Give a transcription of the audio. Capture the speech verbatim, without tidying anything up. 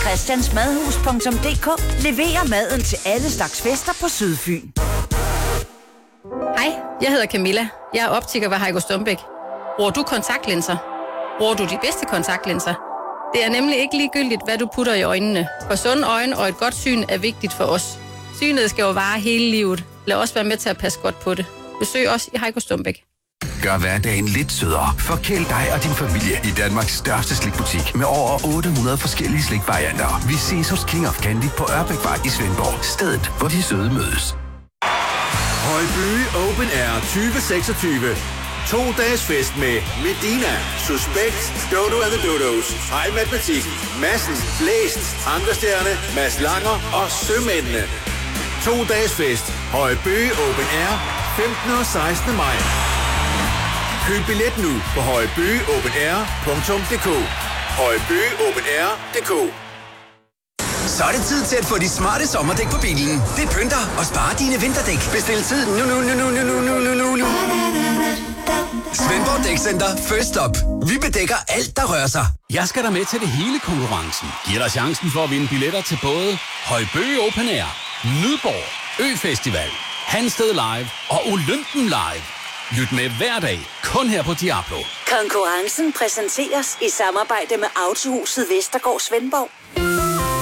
christiansmadhus punktum d k leverer maden til alle slags fester på Sydfyn. Hej, jeg hedder Camilla. Jeg er optiker ved Heiko Stumbæk. Bruger du kontaktlinser? Bruger du de bedste kontaktlinser? Det er nemlig ikke ligegyldigt, hvad du putter i øjnene. For sunde øjne og et godt syn er vigtigt for os. Synet skal jo vare hele livet. Lad os være med til at passe godt på det. Besøg os i Heiko Stumbæk. Gør hverdagen lidt sødere. Forkæl dig og din familie i Danmarks største slikbutik med over otte hundrede forskellige slikvarianter. Vi ses hos King of Candy på Ørbækvej i Svendborg. Stedet, hvor de søde mødes. Højby Open Air tyve seksogtyve. To dages fest med Medina, Suspekt, Dodo and the Dodos, Hej Matematik, Madsen, Blæst, Ankerstjerne, Mads Langer og Sømændene. To dages fest. Højby Open Air femtende og sekstende maj. Køb billet nu på højby open air punktum d k. højby open air punktum d k. Så er det tid til at få de smarte sommerdæk på bilen. Det pynter og sparer dine vinterdæk. Bestil tid nu, nu, nu, nu, nu, nu, nu, nu, nu. Svendborg Dækcenter. First Stop. Vi bedækker alt, der rører sig. Jeg skal da med til det hele konkurrencen. Giv dig chancen for at vinde billetter til både Højbø Open Air, Nydborg, Ø-Festival, Hansted Live og Olympen Live. Lyt med hver dag, kun her på Diablo. Konkurrencen præsenteres i samarbejde med Autohuset Vestergaard Svendborg.